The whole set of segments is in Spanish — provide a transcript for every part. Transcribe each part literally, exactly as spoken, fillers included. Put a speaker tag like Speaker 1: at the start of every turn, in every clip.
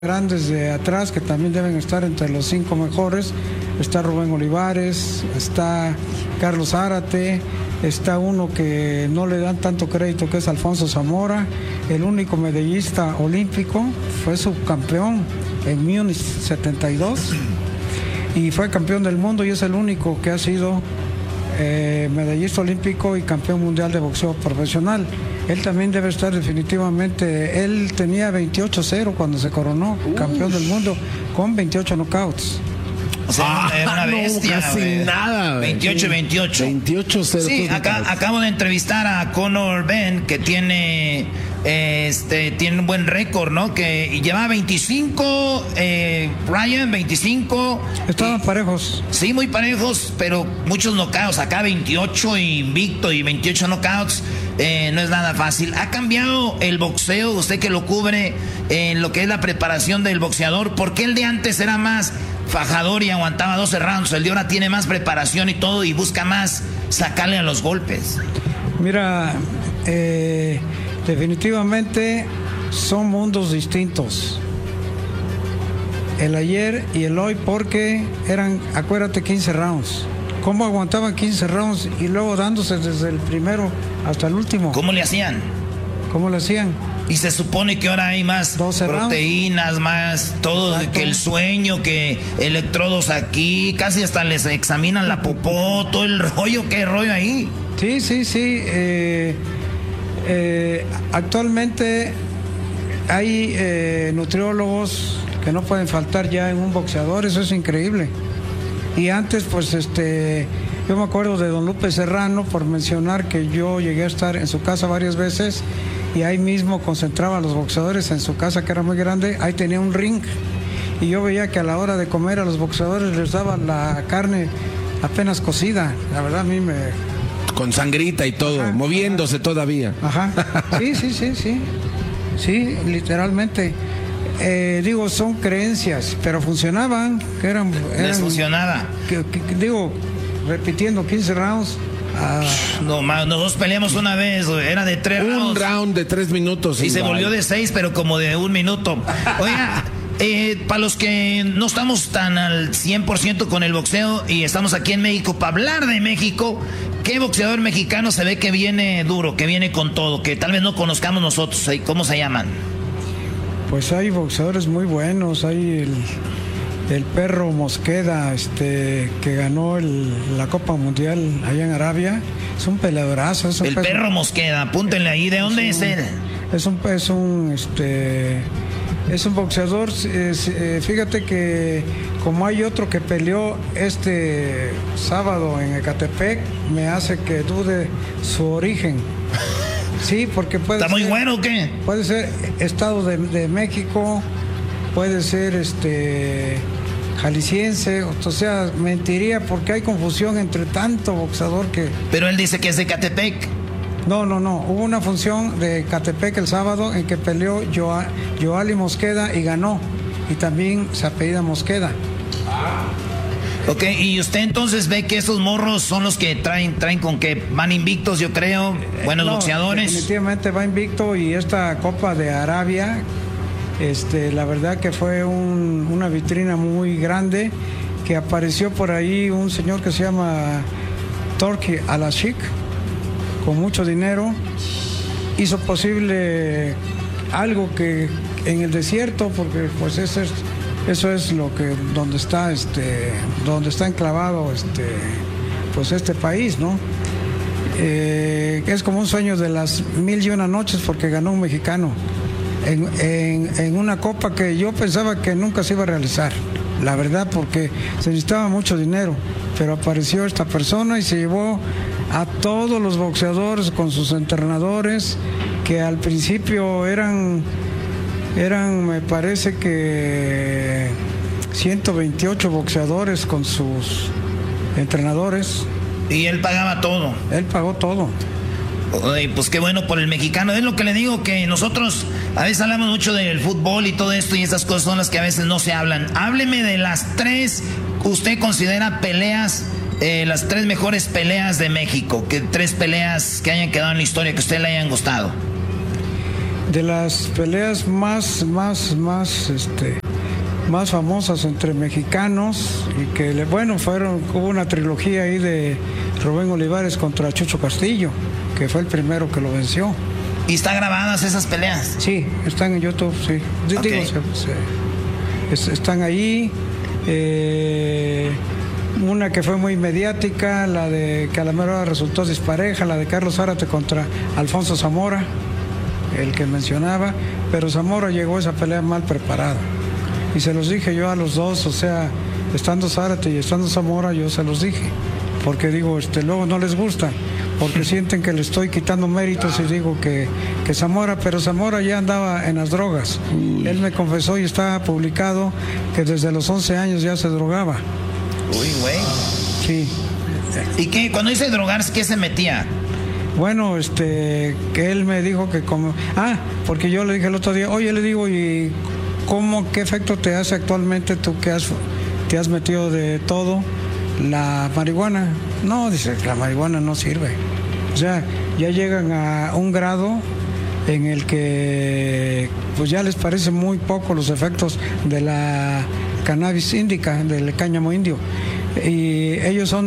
Speaker 1: Grandes de atrás que también deben estar entre los cinco mejores. Está Rubén Olivares, está Carlos Zárate, está uno que no le dan tanto crédito, que es Alfonso Zamora, el único medallista olímpico, fue subcampeón en Múnich setenta y dos y fue campeón del mundo, y es el único que ha sido eh, medallista olímpico y campeón mundial de boxeo profesional. Él también debe estar definitivamente. Él tenía veintiocho cero cuando se coronó Uf. campeón del mundo con veintiocho knockouts.
Speaker 2: O sea, ah, era una bestia.
Speaker 3: No, casi
Speaker 2: wey.
Speaker 3: nada.
Speaker 2: veintiocho veintiocho.
Speaker 3: veintiocho cero.
Speaker 2: Sí, acá, acabo de entrevistar a Conor Benn, que tiene este tiene un buen récord, ¿no? Que lleva veinticinco, eh, Ryan, veinticinco.
Speaker 1: Estaban
Speaker 2: y,
Speaker 1: parejos.
Speaker 2: Sí, muy parejos, pero muchos knockouts. Acá veintiocho invicto y veintiocho knockouts. Eh, no es nada fácil. ¿Ha cambiado el boxeo, usted que lo cubre, en lo que es la preparación del boxeador? ¿Por qué el de antes era más fajador y aguantaba doce rounds? El de ahora tiene más preparación y todo y busca más sacarle a los golpes.
Speaker 1: Mira, eh, definitivamente son mundos distintos. El ayer y el hoy, porque eran, acuérdate, quince rounds. ¿Cómo aguantaban quince rounds y luego dándose desde el primero hasta el último?
Speaker 2: ¿Cómo le hacían?
Speaker 1: ¿Cómo le hacían?
Speaker 2: Y se supone que ahora hay más proteínas, rounds. Más todo, Exacto. que el sueño, que electrodos aquí, casi hasta les examinan la popó, todo el rollo, ¿qué rollo ahí?
Speaker 1: Sí, sí, sí. Eh, eh, actualmente hay eh, nutriólogos que no pueden faltar ya en un boxeador, eso es increíble. Y antes, pues, este, yo me acuerdo de don Lupe Serrano, por mencionar que yo llegué a estar en su casa varias veces, y ahí mismo concentraba a los boxeadores en su casa, que era muy grande. Ahí tenía un ring, y yo veía que a la hora de comer a los boxeadores les daban la carne apenas cocida. La verdad, a mí me...
Speaker 3: Con sangrita y todo, ajá, moviéndose ajá. todavía.
Speaker 1: Ajá, sí, sí, sí, sí, sí, literalmente. Eh, digo, son creencias, pero funcionaban, que eran... eran
Speaker 2: Les funcionaba.
Speaker 1: Que, que, digo, repitiendo quince rounds. Ah.
Speaker 2: No, nosotros peleamos una vez, era de tres rounds.
Speaker 3: Un round de tres minutos.
Speaker 2: Y se volvió de seis, pero como de un minuto. Oiga, eh, para los que no estamos tan al cien por ciento con el boxeo y estamos aquí en México, para hablar de México, ¿qué boxeador mexicano se ve que viene duro, que viene con todo, que tal vez no conozcamos nosotros? ¿Cómo se llaman?
Speaker 1: Pues hay boxeadores muy buenos, hay el, el Perro Mosqueda, este, que ganó el, la Copa Mundial allá en Arabia, es un peleadorazo. Es un
Speaker 2: el
Speaker 1: peso,
Speaker 2: Perro Mosqueda, apúntenle ahí, ¿de dónde es, un, es él?
Speaker 1: Es un, es un, este, es un boxeador, es, eh, fíjate que como hay otro que peleó este sábado en Ecatepec, me hace que dude su origen. Sí, porque puede
Speaker 2: ¿Está muy
Speaker 1: ser,
Speaker 2: bueno o qué?
Speaker 1: Puede ser Estado de, de México, puede ser este jalisciense, o sea, mentiría porque hay confusión entre tanto boxeador que...
Speaker 2: Pero él dice que es de Ecatepec.
Speaker 1: No, no, no, hubo una función de Ecatepec el sábado en que peleó Joa, Joali Mosqueda y ganó, y también se apellida Mosqueda.
Speaker 2: Ah. Ok, y usted entonces ve que esos morros son los que traen, traen con que van invictos, yo creo, buenos no, boxeadores.
Speaker 1: Definitivamente va invicto, y esta Copa de Arabia, este, la verdad que fue un, una vitrina muy grande, que apareció por ahí un señor que se llama Turki Al-Ashik, con mucho dinero, hizo posible algo que en el desierto, porque pues ese es... Eso es lo que donde está este donde está enclavado este pues este país, ¿no? Eh, es como un sueño de las mil y una noches, porque ganó un mexicano en, en, en una copa que yo pensaba que nunca se iba a realizar, la verdad, porque se necesitaba mucho dinero, pero apareció esta persona y se llevó a todos los boxeadores con sus entrenadores, que al principio eran Eran, me parece que ciento veintiocho boxeadores con sus entrenadores.
Speaker 2: Y él pagaba todo.
Speaker 1: Él pagó todo.
Speaker 2: Ay, pues qué bueno por el mexicano. Es lo que le digo, que nosotros a veces hablamos mucho del fútbol y todo esto, y esas cosas son las que a veces no se hablan. Hábleme de las tres que usted considera peleas, eh, las tres mejores peleas de México. Que tres peleas que hayan quedado en la historia, que a usted le hayan gustado.
Speaker 1: de las peleas más, más, más, este, más famosas entre mexicanos y que, bueno, fueron, hubo una trilogía ahí de Rubén Olivares contra Chucho Castillo, que fue el primero que lo venció.
Speaker 2: ¿Y están grabadas esas peleas?
Speaker 1: Sí, están en YouTube, sí. Okay. Digo, se, se, están ahí. Eh, una que fue muy mediática, la de que a la mera hora resultó dispareja, la de Carlos Zárate contra Alfonso Zamora, el que mencionaba, pero Zamora llegó a esa pelea mal preparado. Y se los dije yo a los dos, o sea, estando Zárate y estando Zamora, yo se los dije. Porque digo, este, luego no les gusta, porque sienten que le estoy quitando méritos y digo que, que Zamora, pero Zamora ya andaba en las drogas. Uy. Él me confesó y está publicado que desde los once años ya se drogaba.
Speaker 2: Uy, güey.
Speaker 1: Sí.
Speaker 2: ¿Y qué? Cuando dice drogarse, ¿qué se metía?
Speaker 1: Bueno, este, que él me dijo que como... Ah, porque yo le dije el otro día, oye, le digo, ¿y cómo, qué efecto te hace actualmente tú que has, te has metido de todo? La marihuana. No, dice, la marihuana no sirve. O sea, ya llegan a un grado en el que pues ya les parece muy poco los efectos de la cannabis índica, del cáñamo indio. Y ellos son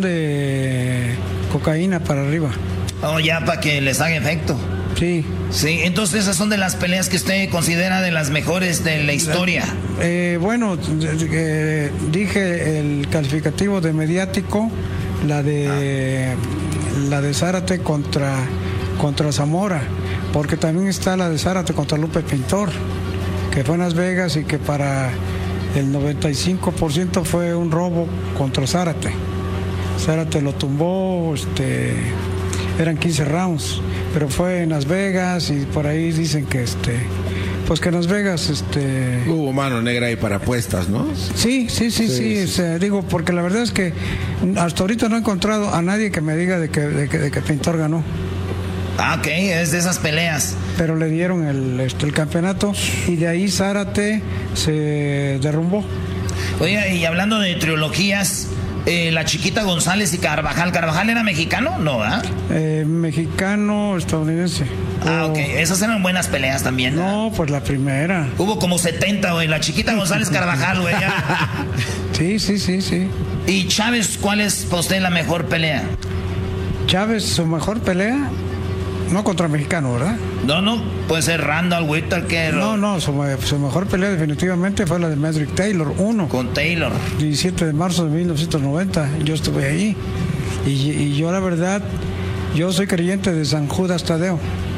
Speaker 1: de cocaína para arriba.
Speaker 2: Oh, ya para que les haga efecto.
Speaker 1: Sí.
Speaker 2: Sí, entonces esas son de las peleas que usted considera de las mejores de la historia.
Speaker 1: Eh, bueno, eh, dije el calificativo de mediático, la de ah. la de Zárate contra, contra Zamora, porque también está la de Zárate contra Lupe Pintor, que fue en Las Vegas y que para el noventa y cinco por ciento fue un robo contra Zárate. Zárate lo tumbó, este, eran quince rounds. Pero fue en Las Vegas y por ahí dicen que este, pues que en Las Vegas este
Speaker 3: hubo mano negra ahí para apuestas, ¿no?
Speaker 1: Sí, sí, sí, sí, sí, o sea, digo, porque la verdad es que hasta ahorita no he encontrado a nadie que me diga de que, de que, de que Pintor ganó.
Speaker 2: Ah, ok, es de esas peleas.
Speaker 1: Pero le dieron el, este, el campeonato y de ahí Zárate se derrumbó.
Speaker 2: Oye, y hablando de trilogías, Eh, la Chiquita González y Carvajal. ¿Carvajal era mexicano? No, ¿ah?
Speaker 1: Eh, mexicano, estadounidense.
Speaker 2: Ah, ok. Esas eran buenas peleas también.
Speaker 1: No, pues la primera.
Speaker 2: Hubo como setenta, güey. La Chiquita González Carvajal, güey.
Speaker 1: Sí, sí, sí, sí.
Speaker 2: ¿Y Chávez, cuál es para usted la mejor pelea?
Speaker 1: Chávez, su mejor pelea, no contra mexicano, ¿verdad?
Speaker 2: No, no, puede ser Randall Whittaker.
Speaker 1: No, no, su, su mejor pelea definitivamente fue la de Medrick Taylor, uno.
Speaker 2: Con Taylor.
Speaker 1: diecisiete de marzo de mil novecientos noventa, yo estuve ahí. Y, y yo la verdad, yo soy creyente de San Judas Tadeo.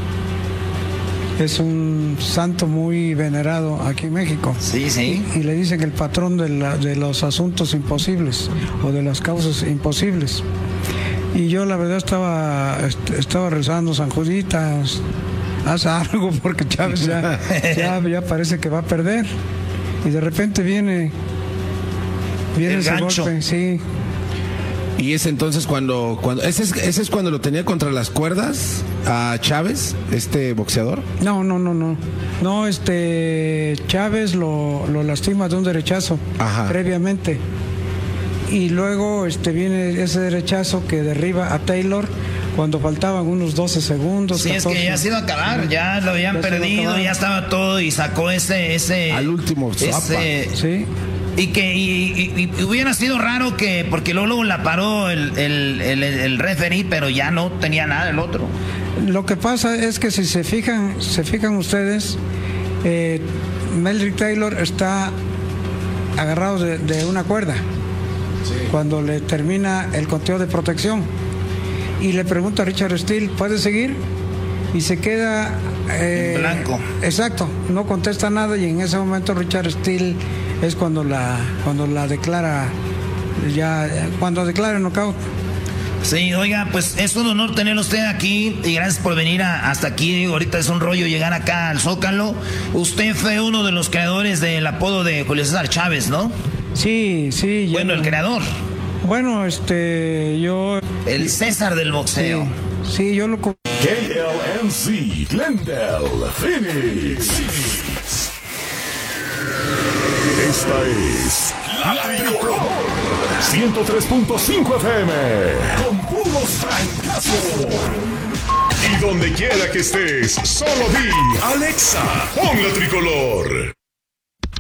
Speaker 1: Es un santo muy venerado aquí en México.
Speaker 2: Sí, sí.
Speaker 1: Y, y le dicen el patrón de, la, de los asuntos imposibles o de las causas imposibles. Y yo la verdad estaba, estaba rezando, San Juditas, haz algo porque Chávez ya, ya, ya parece que va a perder. Y de repente viene, viene
Speaker 2: el
Speaker 1: ese
Speaker 2: gancho.
Speaker 1: golpe, sí.
Speaker 3: Y es entonces cuando, cuando ese es, ese es cuando lo tenía contra las cuerdas a Chávez, este boxeador.
Speaker 1: No, no, no, no. No, este Chávez lo, lo lastima de un derechazo. Ajá. Previamente. Y luego este viene ese derechazo que derriba a Taylor cuando faltaban unos doce segundos.
Speaker 2: Sí, catorce. Es que ya se iba a acabar, ya lo habían ya perdido, ya estaba todo y sacó ese ese
Speaker 3: al último
Speaker 2: ese,
Speaker 1: sí.
Speaker 2: Y que y, y, y hubiera sido raro que, porque luego, luego la paró el, el, el, el referee, pero ya no tenía nada el otro.
Speaker 1: Lo que pasa es que si se fijan, se fijan ustedes, eh, Medrick Taylor está agarrado de, de una cuerda. Sí. Cuando le termina el conteo de protección y le pregunta a Richard Steele, ¿puede seguir? Y se queda
Speaker 2: eh, en blanco.
Speaker 1: Exacto, no contesta nada y en ese momento Richard Steele es cuando la cuando la declara ya cuando declara el knockout.
Speaker 2: Sí, oiga, pues es un honor tenerlo usted aquí y gracias por venir a, hasta aquí. Digo, ahorita es un rollo llegar acá al Zócalo. Usted fue uno de los creadores del apodo de Julio César Chávez, ¿no?
Speaker 1: Sí, sí.
Speaker 2: Bueno, el creador.
Speaker 1: Bueno, este, yo...
Speaker 2: El César del boxeo.
Speaker 1: Sí, sí yo lo...
Speaker 4: K L M C, Glendale, Phoenix. Esta es La Tricolor ciento tres punto cinco F M. Con puros fracasos. Y donde quiera que estés, solo di Alexa, pon la tricolor.